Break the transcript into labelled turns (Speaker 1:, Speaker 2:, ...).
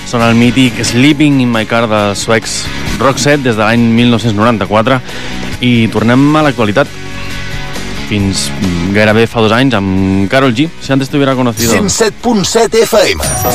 Speaker 1: Són el mític Sleeping in My Car dels suecs Roxette des de l'any 1994 i tornem a l'actualitat fins gairebé fa 2 anys amb Karol G, si antes t'hubiera conocido.
Speaker 2: 107.7 FM.